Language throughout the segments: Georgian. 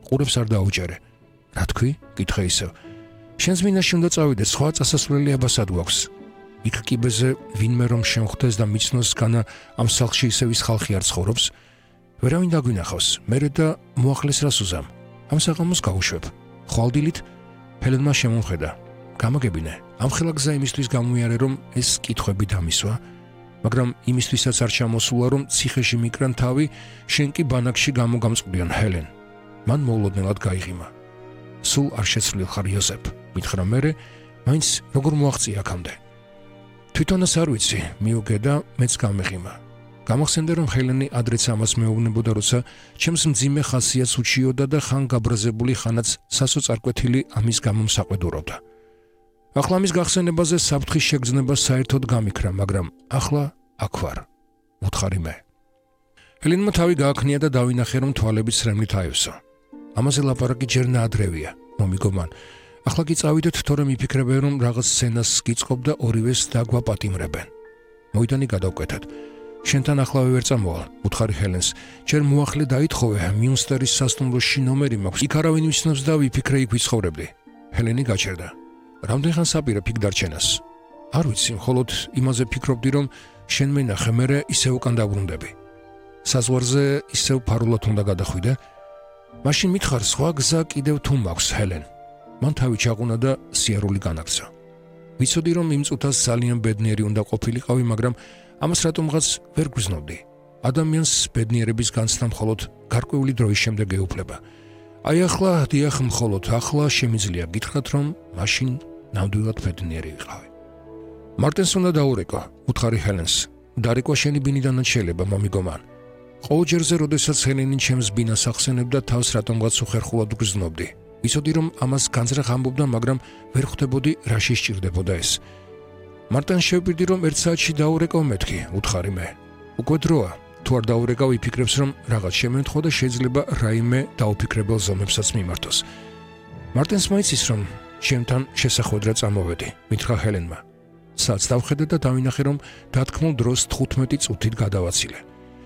ყურებს არ დაუჭერე. რა თქვი? კითხე ისევ. შენს მინაში უნდა წავიდე, სხვა წასასვლელი აბასად გვაქვს. იქ კიბეზე ვინმე რომ შემხვდეს და მიცნოს განა ამ სახლში ისევ ის ხალხი არ ცხოვრობს, ვერავინ დაგვინახავს, მერე და მოახლეს რას უზამ. ამ საღამოს გავუშვებ. ხვალდილით ჰელენმა შემომხედა. გამაგებინე, ამ ხელა გზა იმისთვის გამოიარე, რომ ეს კითხვები დამისვა, მაგრამ იმისთვისაც არ ჩამოსულა, რომ ციხეში მიკრან თავი, შენ კი ბანაკში გამოგამწყდიან ჰელენ. მან მოულოდნელად გაიღიმა. სულ არ შეცვლილ ხარ იოზეფ, მითხრა მერე, მაინც როგორ მოაღწია აქამდე. თვითონაც არ ვიცი, მიუგე და მეც გამეღიმა. გამახსენდა, რომ ჰელენი ადრეც ამას მეუბნებოდა, როცა ჩემს მძიმე ხასიათს უჩიოდა და ხან გაბრაზებული ხანაც სასოწარკვეთილი ამის გამო მსაყვედურობდა. ახლა ამის გახსენებაზე საფრთხის შეგრძნება საერთოდ გამიქრა, მაგრამ ახლა აქ ვარ, უთხარი მე. ჰელენმა თავი გააქნია და დავინახე, რომ თვალები ცრემლით აევსო. ამაზე ლაპარაკი ჯერ ნაადრევია, მომიგო მან. ახლა კი წავიდეთ, თორემ იფიქრებენ, რომ რაღაც სცენას გიწყობ და ორივეს დაგვაპატიმრებენ. მოიტანი გადავკვეთად. შენთან ახლავე ვერ წამოვალ, უთხარი ჰელენს. ჯერ მოახლე დაითხოვე, მიუნსტერის სასტუმროში ნომერი მაქვს. იქ არავინ მიცნობს და ვიფიქრე იქ ვიცხოვრებდი. ჰელენი გაჩერდა. რამდენ ხანს აპირებ იქ დარჩენას? არ ვიცი, მხოლოდ იმაზე ფიქრობდი, რომ შენ მენახე, მერე ისევ უკან დაბრუნდები. საზღვარზე ისევ ფარულად უნდა გადახვიდე? მაშინ მითხარ, სხვა გზა კიდევ თუ მაქვს, ჰელენ. მან თავი ჩაყუნა და სიარული განაგცა. ვიცოდი, რომ იმ წუთას ძალიან ბედნიერი უნდა ყოფილიყავი, მაგრამ ამას რატომღაც ვერ გვგრძნობდი. ადამიანს ბედნიერების განცდა მხოლოდ გარკვეული დროის შემდეგ ეუფლება. აი ახლა, დიახ, მხოლოდ ახლა შემიძლია გითხრათ, რომ მაშინ ნამდვილად ბედნიერი ვიყავი. მარტენს უნდა დაურეკო, უთხარი ჰელენს. დარეკვა შენი ბინიდანაც შეიძლება, მომიგო მან. ყოველჯერზე, როდესაც ჰელენი ჩემს ბინას ახსენებდა, თავს რატომღაც უხერხულად ვგრძნობდი. ვიცოდი, რომ ამას განზრახ ამბობდა, მაგრამ ვერ ხვდებოდი, რა შეისჭირდებოდა ეს. მარტენს შევპირდი, რომ ერთ საათში დაურეკავ მეთქი, უთხარი მე. უკვე დროა. თუ არ დაურეკავ, იფიქრებს, რომ რაღაც შემემთხვა და შეიძლება რაიმე დაუფიქრებელ ზომებსაც მიმართოს. მარტენს მოიცის, რომ ჩემთან შესახვედრად წამოვედი, მითხრა ჰელენმა. საათს დავხედე და დავინახე, რომ დათქმულ დროს 15 წუთით გადავაცილე.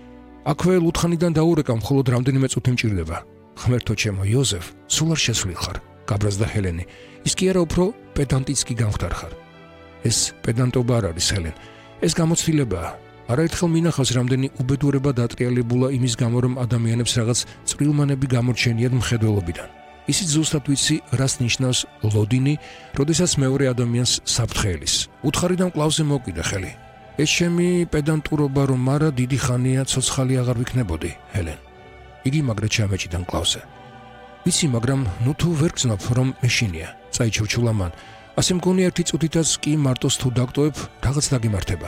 აქვე ლუთხანიდან დაურეკავ, მხოლოდ რამდენიმე წუთი მჭირდება. ღმერთო ჩემო, იოზეფ, სულ არ შეცვლილ ხარ, გაბრაზდა ჰელენი. ის კი არა, უფრო პედანტიც კი გამხდარ ხარ. ეს პედანტობა არ არის, ჰელენ. ეს გამოცდილებაა. არაერთხელ მინახავს, რამდენი უბედურება დატრიალებულა იმის გამო, რომ ადამიანებს რაღაც წვრილმანები გამორჩენიათ მხედველობიდან. ისიც ზუსტად ვიცი, რას ნიშნავს ლოდინი, როდესაც მეორე ადამიანს საფრთხეელის. უთხარიდან კლავზე მოკიდა ხელი. ეს ჩემი პედანტურობა რომ არა, დიდი ხანია ცოცხალი აღარ ვიქნებოდი, ჰელენ. იგი მაგრა ჩამეჭიდან კლავზე. ვიცი, მაგრამ ნუ თუ ვერ გძნობ, რომ მეშინია, წაიჩურჩულა მან. ასე მგონი ერთი წუთითაც კი მარტოს თუ დაგტოვებ, რაღაც დაგიმართება.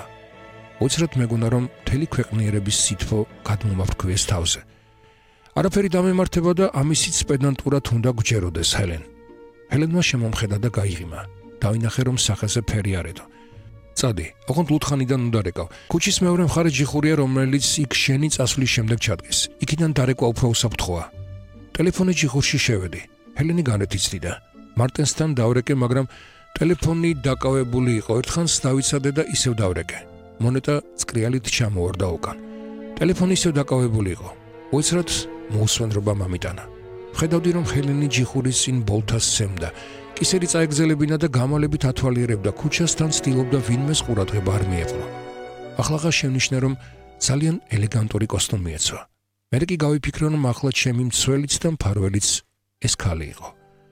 უცრად მეგონა, რომ მთელი ქვეყნიერების სითბო გადმომაფრქვიეს თავზე. არაფერი დამემართება და ამისიც პედანტურად უნდა გვჯეროდეს, ჰელენ. ჰელენმა შემომხედა და გაიღიმა. დავინახე, რომ სახეზე ფერი არ ედო. წადი, ოღონდ ლუთხანიდან უნდა რეკავ. ქუჩის მეორე მხარე ჯიხურია, რომელიც იქ შენი წასვლის შემდეგ ჩადგეს. იქიდან დარეკვა უფრო უსაფრთხოა. ტელეფონი ჯიხურში შევედი. ჰელენი განეთ იცდიდა. მარტენსთან დავრეკე, მაგრამ ტელეფონი დაკავებული იყო. ერთხანს დავიცადე და ისევ დავრეკე. მონეტა წკრიალით ჩამოვარდა უკან. ტელეფონი ისევ დაკავებული იყო. უცრად მოუსვენრობა მომიტანა. ხედავდი, რომ ჰელენი ჯიხურის წინ ბოლთას სცემდა. კისერი წაეგზელებინა და გამალებით ათვალიერებდა ქუჩასთან, ცდილობდა ვინმეს ყურადღება არ მიეპყრო. ახლა შევნიშნე, რომ ძალიან ელეგანტური კოსტუმი ეცვა. მერე კი გავიფიქრე, რომ ახლა ჩემი მცველიც და მფარველიც ეს ქალი იყო.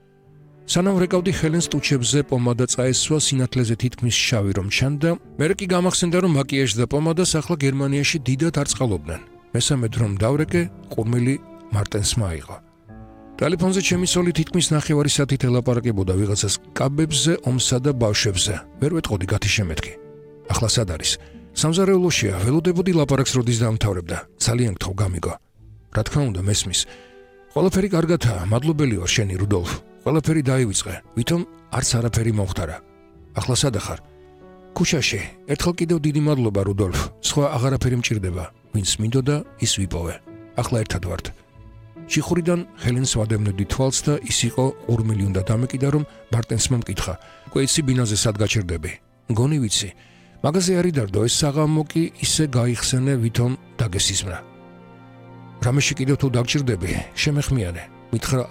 სანამ რეკავდი, ჰელენს ტუჩებზე პომადა წაესვა, სინათლეზე თითქმის შავი რომ ჩანდა. მერე კი გამახსენდა, რომ მაკიაჟს და პომადას ახლა გერმანიაში დიდად არ წყალობდნენ. მესამედ რომ დავრეკე, ყურმილი მარტენსმა აიღო. ტელეფონზე ჩემი სოლი თითქმის ნახევარი საათით ელაპარაკებოდა ვიღაცას კაბებზე, ომსა და ბავშვებზე. ვერ ვეტყოდი გათიშემეთქი. ახლა სად არის? სამზარეულოშია, ველოდებოდი ლაპარაკს როდის დაამთავრებდა. ძალიან გთხოვ, გამიგო. რა თქმა უნდა, მესმის. ყველაფერი კარგათაა, მადლობელი ვარ შენი, რუდოლფ. ყველაფერი დაივიწყე, ვითომ არც არაფერი მომხდარა. ახლა სად ახარ? ქუჩაში. ერთხელ კიდევ დიდი მადლობა, რუდოლფ. სხვა აღარაფერი მჭირდება. ვინც მინდოდა, ის ვიპოვე. ახლა ერთად ვართ. ჯიხურიდან ჰელენს ვადევნებდი თვალს და ის იყო ყურმილი უნდა დამეკიდა, რომ მარტენსმა მკითხა. უკვე იცი ბინაზე სად გაჩერდები? მგონი ვიცი. მაგაზე არ იდარდო, ეს საღამო კი ისე გაიხსენე, ვითომ დაგესიზმრა. რამეში კიდევ თუ დაგჭირდები, შემეხმიანე. მითხრა